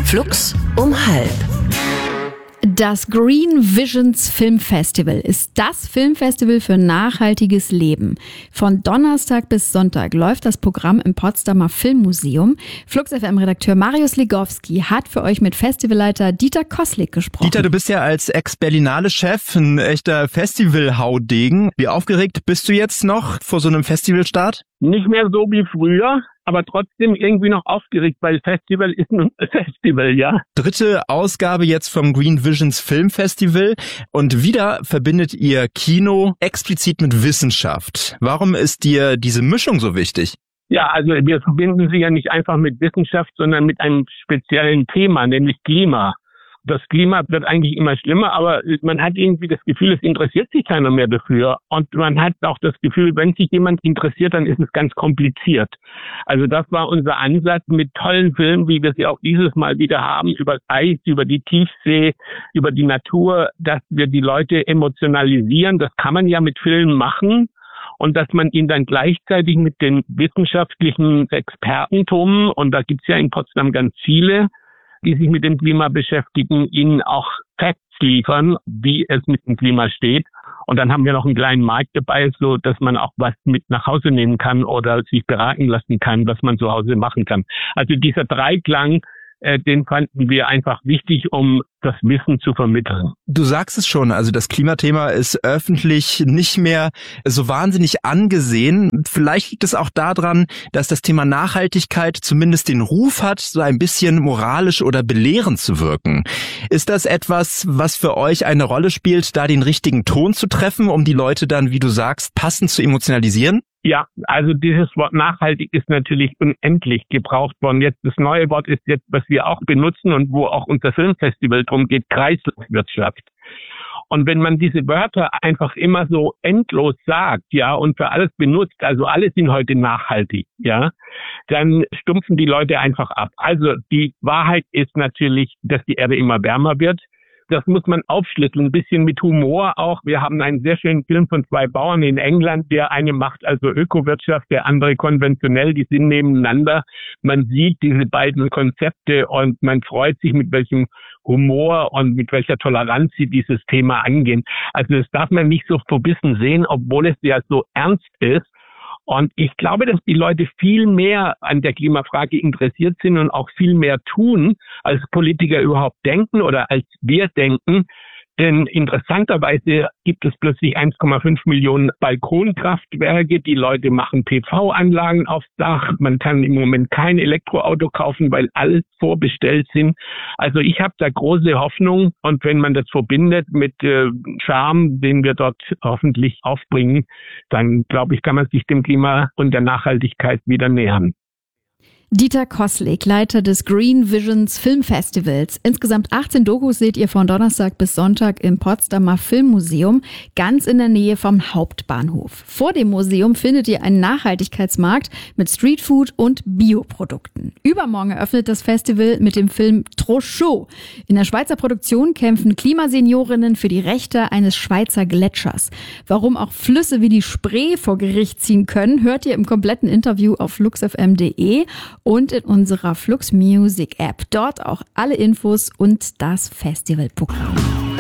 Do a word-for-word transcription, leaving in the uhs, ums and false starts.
Flux um halb. Das Green Visions Film Festival ist das Filmfestival für nachhaltiges Leben. Von Donnerstag bis Sonntag läuft das Programm im Potsdamer Filmmuseum. Flux F M-Redakteur Marius Legowski hat für euch mit Festivalleiter Dieter Koslik gesprochen. Dieter, du bist ja als Ex-Berlinale-Chef ein echter Festival-Haudegen. Wie aufgeregt bist du jetzt noch vor so einem Festivalstart? Nicht mehr so wie früher, aber trotzdem irgendwie noch aufgeregt, weil Festival ist ein Festival, ja. Dritte Ausgabe jetzt vom Green Visions Film Festival und wieder verbindet ihr Kino explizit mit Wissenschaft. Warum ist dir diese Mischung so wichtig? Ja, also wir verbinden sie ja nicht einfach mit Wissenschaft, sondern mit einem speziellen Thema, nämlich Klima. Das Klima wird eigentlich immer schlimmer, aber man hat irgendwie das Gefühl, es interessiert sich keiner mehr dafür. Und man hat auch das Gefühl, wenn sich jemand interessiert, dann ist es ganz kompliziert. Also das war unser Ansatz mit tollen Filmen, wie wir sie auch dieses Mal wieder haben, über das Eis, über die Tiefsee, über die Natur, dass wir die Leute emotionalisieren. Das kann man ja mit Filmen machen. Und dass man ihn dann gleichzeitig mit den wissenschaftlichen Expertentum, und da gibt's ja in Potsdam ganz viele, die sich mit dem Klima beschäftigen, ihnen auch Facts liefern, wie es mit dem Klima steht. Und dann haben wir noch einen kleinen Markt dabei, so dass man auch was mit nach Hause nehmen kann oder sich beraten lassen kann, was man zu Hause machen kann. Also dieser Dreiklang, äh, den fanden wir einfach wichtig, um das Wissen zu vermitteln. Du sagst es schon, also das Klimathema ist öffentlich nicht mehr so wahnsinnig angesehen. Vielleicht liegt es auch daran, dass das Thema Nachhaltigkeit zumindest den Ruf hat, so ein bisschen moralisch oder belehrend zu wirken. Ist das etwas, was für euch eine Rolle spielt, da den richtigen Ton zu treffen, um die Leute dann, wie du sagst, passend zu emotionalisieren? Ja, also dieses Wort nachhaltig ist natürlich unendlich gebraucht worden. Jetzt das neue Wort ist jetzt, was wir auch benutzen und wo auch unser Filmfestival drum geht, Kreislaufwirtschaft. Und wenn man diese Wörter einfach immer so endlos sagt, ja, und für alles benutzt, also alle sind heute nachhaltig, ja, dann stumpfen die Leute einfach ab. Also die Wahrheit ist natürlich, dass die Erde immer wärmer wird. Das muss man aufschlüsseln, ein bisschen mit Humor auch. Wir haben einen sehr schönen Film von zwei Bauern in England. Der eine macht also Ökowirtschaft, der andere konventionell. Die sind nebeneinander. Man sieht diese beiden Konzepte und man freut sich, mit welchem Humor und mit welcher Toleranz sie dieses Thema angehen. Also das darf man nicht so verbissen sehen, obwohl es ja so ernst ist. Und ich glaube, dass die Leute viel mehr an der Klimafrage interessiert sind und auch viel mehr tun, als Politiker überhaupt denken oder als wir denken. Denn interessanterweise gibt es plötzlich eins Komma fünf Millionen Balkonkraftwerke. Die Leute machen P V-Anlagen aufs Dach. Man kann im Moment kein Elektroauto kaufen, weil alles vorbestellt sind. Also ich habe da große Hoffnung. Und wenn man das verbindet mit äh, Charme, den wir dort hoffentlich aufbringen, dann glaube ich, kann man sich dem Klima und der Nachhaltigkeit wieder nähern. Dieter Koslik, Leiter des Green Visions Film Festivals. Insgesamt achtzehn Dokus seht ihr von Donnerstag bis Sonntag im Potsdamer Filmmuseum, ganz in der Nähe vom Hauptbahnhof. Vor dem Museum findet ihr einen Nachhaltigkeitsmarkt mit Streetfood und Bioprodukten. Übermorgen eröffnet das Festival mit dem Film Trop Chaud. In der Schweizer Produktion kämpfen Klimaseniorinnen für die Rechte eines Schweizer Gletschers. Warum auch Flüsse wie die Spree vor Gericht ziehen können, hört ihr im kompletten Interview auf flux f m punkt d e und in unserer Flux Music App. Dort auch alle Infos und das Festivalprogramm.